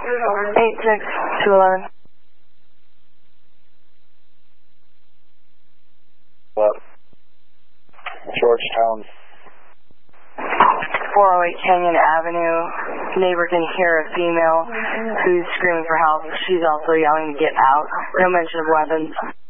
86211. What? Georgetown. 408 Canyon Avenue. Neighbor can hear a female who's screaming for help. She's also yelling to get out. No mention of weapons.